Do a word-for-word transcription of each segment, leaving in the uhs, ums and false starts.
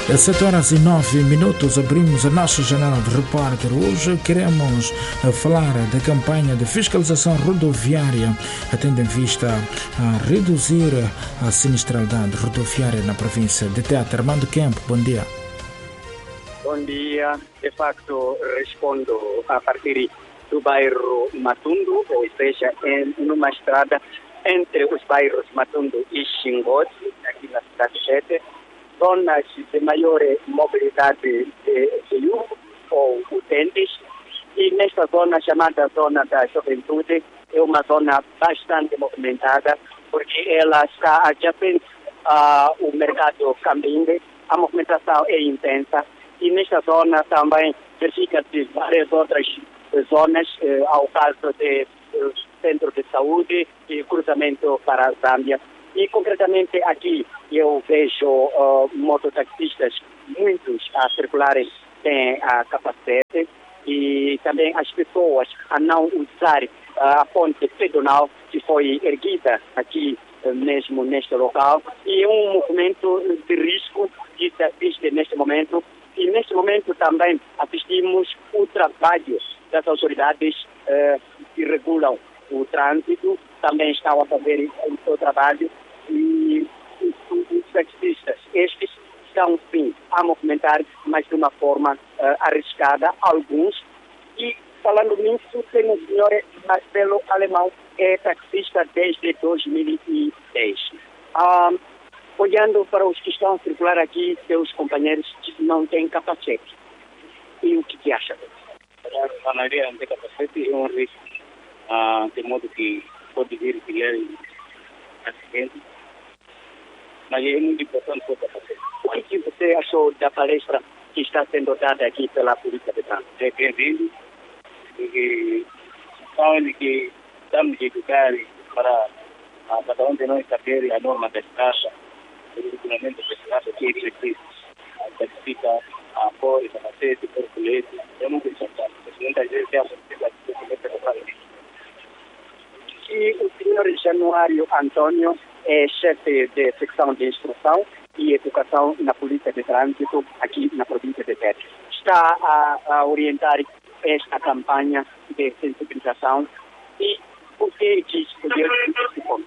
sete horas e nove minutos, abrimos a nossa janela de repórter. Hoje queremos falar da campanha de fiscalização rodoviária, tendo em vista a reduzir a sinistralidade rodoviária na província de Tete. Armando Kemp, bom dia. Bom dia. De facto, respondo a partir do bairro Matundu, ou seja, em numa estrada entre os bairros Matundu e Xingote, aqui na cidade de Tete, zonas de maior mobilidade de veículos ou utentes, e nesta zona chamada Zona da Juventude é uma zona bastante movimentada, porque ela está adjacente ao mercado Cambinde, a movimentação é intensa, e nesta zona também verifica-se várias outras zonas, eh, ao caso de eh, centro de saúde e cruzamento para a Zâmbia. E concretamente aqui eu vejo uh, mototaxistas, muitos a circularem sem a capacete, e também as pessoas a não usar uh, a ponte pedonal que foi erguida aqui uh, mesmo neste local, e é um movimento de risco que se assiste neste momento. E neste momento também assistimos o trabalho das autoridades uh, que regulam o trânsito, também estão a fazer o seu trabalho, e os taxistas, estes estão sim a movimentar, mas de uma forma uh, arriscada, alguns. E falando nisso, tem o senhor Marcelo Alemão, é taxista desde dois mil e dez. Um, olhando para os que estão a circular aqui, seus companheiros não têm capacete. E o que, que acha? A maioria não tem capacete, é um risco, uh, de modo que pode vir criar acidente. Mas é muito importante o capacete. O que você achou da palestra que está sendo dada aqui pela Polícia de Trânsito? É bem-vindo, porque são eles que estamos a educar para a cada um de nós saber a norma da estrada, o regulamento da estrada, que é preciso. A certifica a cor, a capacete, a colete, é muito importante. Muitas vezes é a possibilidade de documento para fazer isso. E o senhor Januário Antônio é chefe de secção de instrução e educação na Polícia de Trânsito aqui na província de Tete. Está a, a orientar esta campanha de sensibilização, e o que diz poder esse ponto?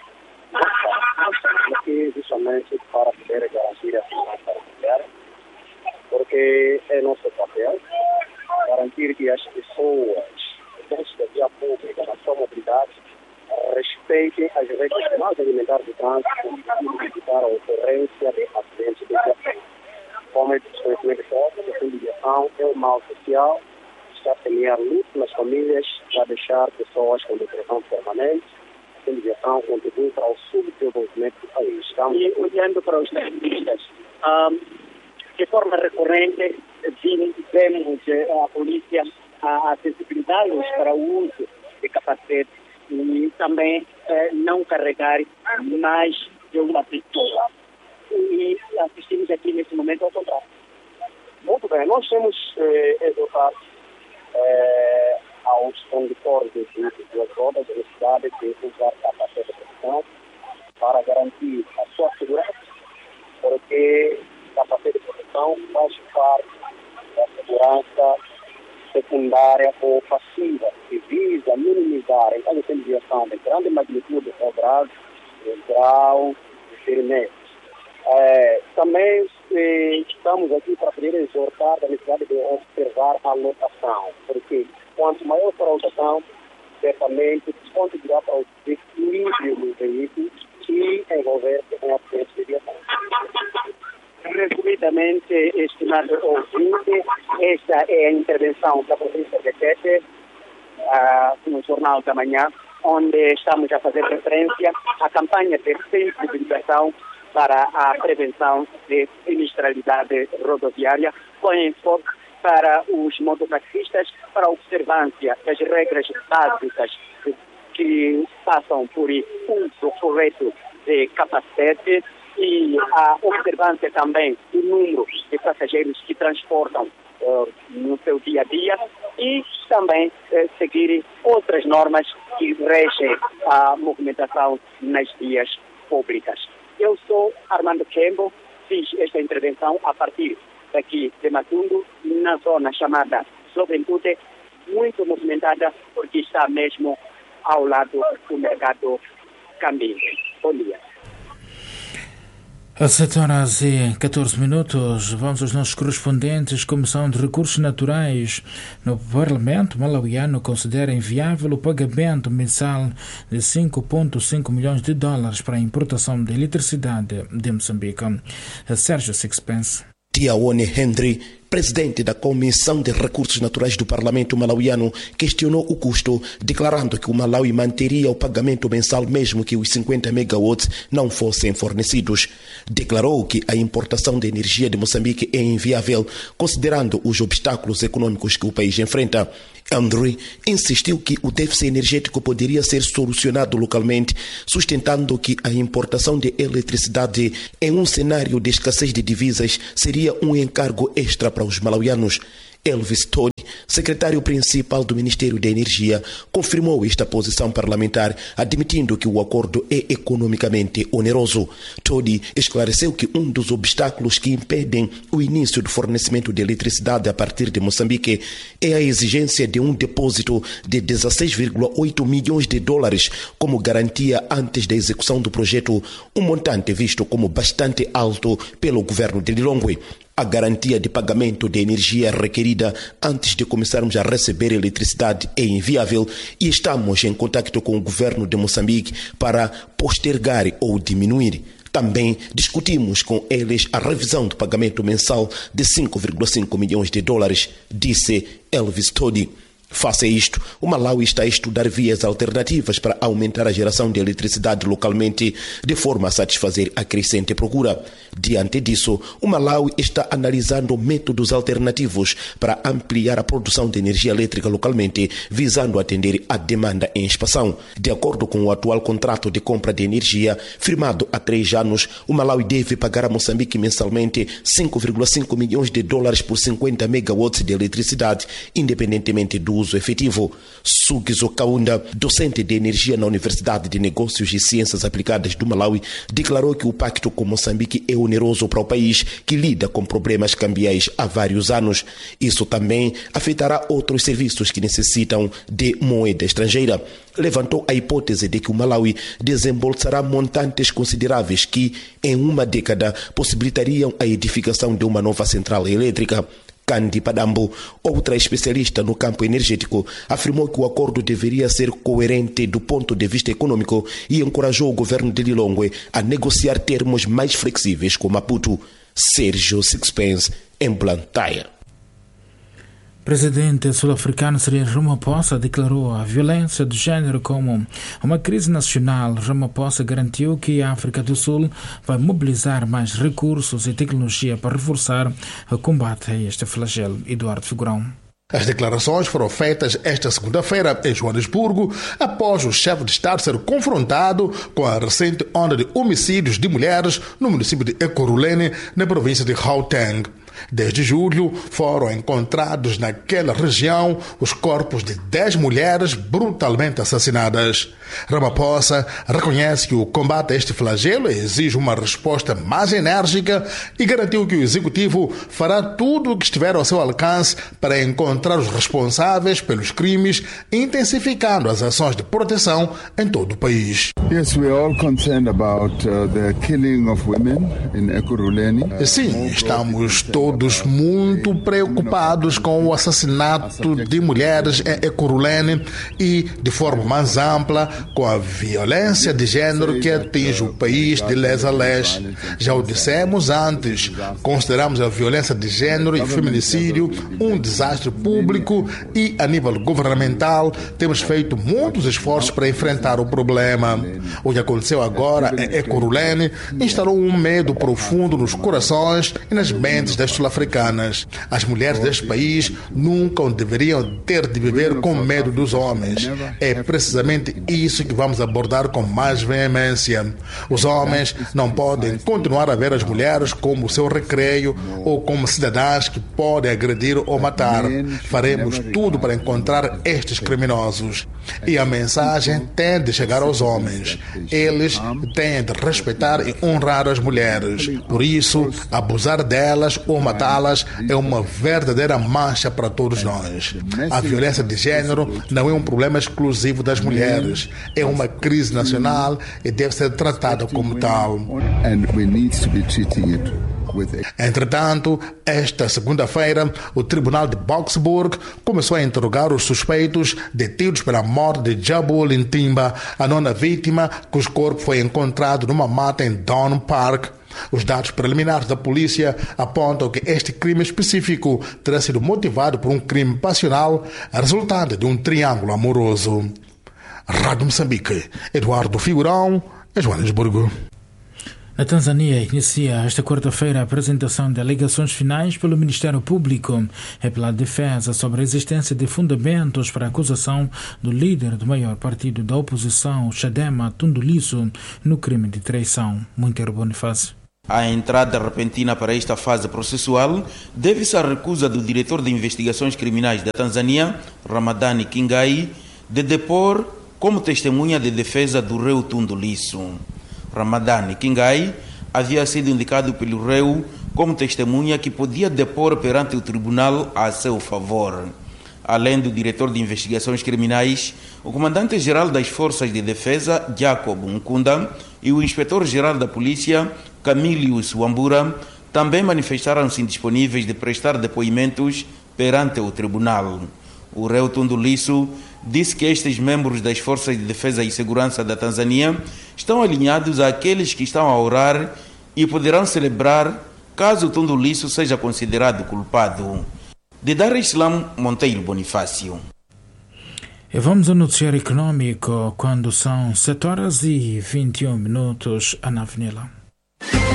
Aqui justamente para poder garantir a segurança rodoviária, porque é nosso papel garantir que as pessoas dentro da via pública, na sua mobilidade, respeitem as regras mais elementares de trânsito e evitar a ocorrência de acidentes de viação. Como é desconhecimento forte, a viação é um mal social, está a semear luto nas famílias, para deixar pessoas com depressão permanente. A viação contribui para o subdesenvolvimento do país. Estamos... E olhando para os taxistas, um, de forma recorrente, vemos a polícia a, a sensibilizá-los para o uso de capacete, e também eh, não carregar mais de uma pessoa. E assistimos aqui nesse momento ao contrário. Muito bem, nós temos eh, educado eh, aos condutores de duas rodas da cidade de usar capacete de proteção para garantir a sua segurança, porque capacete de proteção faz parte da segurança secundária ou passiva, que visa minimizar, em caso de desviação de grande magnitude ou grau, de grau de ferimentos. É, também eh, estamos aqui para poder exortar a necessidade de observar a lotação, porque quanto maior for a lotação, certamente contribuirá para o desequilíbrio do veículo e envolver-se em acidentes de viação. Resumidamente, estimado ouvinte, esta é a intervenção da província de Tete uh, no Jornal da Manhã, onde estamos a fazer referência à campanha de sensibilização para a prevenção de sinistralidade rodoviária, com enfoque para os mototaxistas, para a observância das regras básicas que passam por uso correto de capacete, e a observância também do número de passageiros que transportam uh, no seu dia a dia, e também uh, seguir outras normas que regem a movimentação nas vias públicas. Eu sou Armando Kembo, fiz esta intervenção a partir daqui de Matundu, na zona chamada Juventude, muito movimentada, porque está mesmo ao lado do mercado Cambinho. Bom dia. Às sete horas e catorze minutos, vamos aos nossos correspondentes. Comissão de Recursos Naturais no Parlamento malauiano considera inviável o pagamento mensal de cinco vírgula cinco milhões de dólares para a importação de eletricidade de Moçambique. Sérgio Sixpence. Tiaone Henry, presidente da Comissão de Recursos Naturais do Parlamento malauiano, questionou o custo, declarando que o Malawi manteria o pagamento mensal mesmo que os cinquenta megawatts não fossem fornecidos. Declarou que a importação de energia de Moçambique é inviável, considerando os obstáculos econômicos que o país enfrenta. Henry insistiu que o déficit energético poderia ser solucionado localmente, sustentando que a importação de eletricidade em um cenário de escassez de divisas seria um encargo extra para os malauianos. Elvis Todi, secretário principal do Ministério da Energia, confirmou esta posição parlamentar, admitindo que o acordo é economicamente oneroso. Todi esclareceu que um dos obstáculos que impedem o início do fornecimento de eletricidade a partir de Moçambique é a exigência de um depósito de dezesseis vírgula oito milhões de dólares como garantia antes da execução do projeto, um montante visto como bastante alto pelo governo de Lilongwe. A garantia de pagamento de energia requerida antes de começarmos a receber eletricidade é inviável e estamos em contato com o governo de Moçambique para postergar ou diminuir. Também discutimos com eles a revisão do pagamento mensal de cinco vírgula cinco milhões de dólares, disse Elvis Todi. Face a isto, o Malawi está a estudar vias alternativas para aumentar a geração de eletricidade localmente, de forma a satisfazer a crescente procura. Diante disso, o Malawi está analisando métodos alternativos para ampliar a produção de energia elétrica localmente, visando atender à demanda em expansão. De acordo com o atual contrato de compra de energia, firmado há três anos, o Malawi deve pagar a Moçambique mensalmente cinco vírgula cinco milhões de dólares por cinquenta megawatts de eletricidade, independentemente do uso efetivo. Sugizo Kaunda, docente de energia na Universidade de Negócios e Ciências Aplicadas do Malawi, declarou que o pacto com Moçambique é oneroso para o país, que lida com problemas cambiais há vários anos. Isso também afetará outros serviços que necessitam de moeda estrangeira. Levantou a hipótese de que o Malawi desembolsará montantes consideráveis que, em uma década, possibilitariam a edificação de uma nova central elétrica. Kandi Padambo, outra especialista no campo energético, afirmou que o acordo deveria ser coerente do ponto de vista econômico e encorajou o governo de Lilongwe a negociar termos mais flexíveis com Maputo. Sérgio Sixpence, em Blantyre. Presidente sul-africano Cyril Ramaphosa declarou a violência de género como uma crise nacional. Ramaphosa garantiu que a África do Sul vai mobilizar mais recursos e tecnologia para reforçar o combate a este flagelo. Eduardo Figurão. As declarações foram feitas esta segunda-feira em Joanesburgo, após o chefe de Estado ser confrontado com a recente onda de homicídios de mulheres no município de Ekurhuleni, na província de Gauteng. Desde julho, foram encontrados naquela região os corpos de dez mulheres brutalmente assassinadas. Ramaphosa reconhece que o combate a este flagelo exige uma resposta mais enérgica e garantiu que o Executivo fará tudo o que estiver ao seu alcance para encontrar os responsáveis pelos crimes, intensificando as ações de proteção em todo o país. Yes, we are all concerned about uh, the killing of women in Ekurhuleni. Sim, estamos todos muito preocupados com o assassinato de mulheres em Ekurhuleni e, de forma mais ampla, com a violência de género que atinge o país de leste a leste. Já o dissemos antes, consideramos a violência de género e feminicídio um desastre público e, a nível governamental, temos feito muitos esforços para enfrentar o problema. O que aconteceu agora em Ekurhuleni instalou um medo profundo nos corações e nas mentes das sul-africanas. As mulheres deste país nunca deveriam ter de viver com medo dos homens. É precisamente isso que vamos abordar com mais veemência. Os homens não podem continuar a ver as mulheres como seu recreio ou como cidadãs que podem agredir ou matar. Faremos tudo para encontrar estes criminosos. E a mensagem tem de chegar aos homens. Eles têm de respeitar e honrar as mulheres. Por isso, abusar delas ou matá-las é uma verdadeira mancha para todos nós. A violência de gênero não é um problema exclusivo das mulheres. É uma crise nacional e deve ser tratada como tal. Entretanto, esta segunda-feira, o Tribunal de Boksburg começou a interrogar os suspeitos detidos pela morte de Jabu Lintimba, a nona vítima, cujo corpo foi encontrado numa mata em Don Park. Os dados preliminares da polícia apontam que este crime específico terá sido motivado por um crime passional resultante de um triângulo amoroso. Rádio Moçambique, Eduardo Figurão, Joanesburgo. Na Tanzânia, inicia esta quarta-feira a apresentação de alegações finais pelo Ministério Público e pela Defesa sobre a existência de fundamentos para a acusação do líder do maior partido da oposição, Chadema, Tundu Lissu, no crime de traição. Monteiro Bonifácio. A entrada repentina para esta fase processual deve-se à recusa do diretor de investigações criminais da Tanzânia, Ramadhani Kingai, de depor como testemunha de defesa do réu Tundu Lissu. Ramadhani Kingai havia sido indicado pelo réu como testemunha que podia depor perante o tribunal a seu favor. Além do diretor de investigações criminais, o comandante-geral das Forças de Defesa, Jacob Nkunda, e o inspetor-geral da Polícia, Camilius Wambura, também manifestaram-se indisponíveis de prestar depoimentos perante o tribunal. O réu Tundu Lissu disse que estes membros das Forças de Defesa e Segurança da Tanzânia estão alinhados àqueles que estão a orar e poderão celebrar caso Tundu Lissu seja considerado culpado. De Dar es Salaam, Monteiro Bonifácio. E vamos ao noticiário econômico quando são sete horas e vinte e um minutos. Ana Avenila.